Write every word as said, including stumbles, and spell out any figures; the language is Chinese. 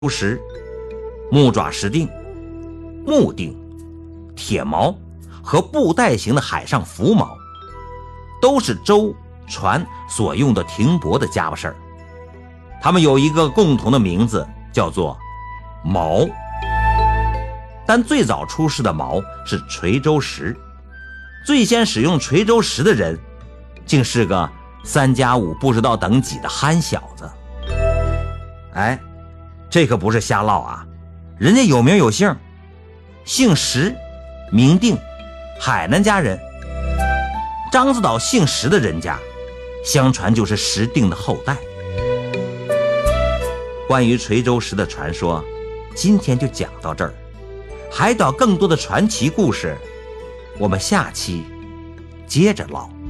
石、木爪石锭、木锭、铁锚和布袋形的海上浮锚，都是舟船所用的停泊的家伙事儿。它们有一个共同的名字，叫做锚。但最早出世的锚是垂舟石，最先使用垂舟石的人竟是个三加五不知道等几的憨小子。哎，这可不是瞎唠啊，人家有名有姓，姓石，名锭，海南家人。獐子岛姓石的人家，相传就是石锭的后代。关于垂舟石的传说，今天就讲到这儿。海岛更多的传奇故事，我们下期接着唠。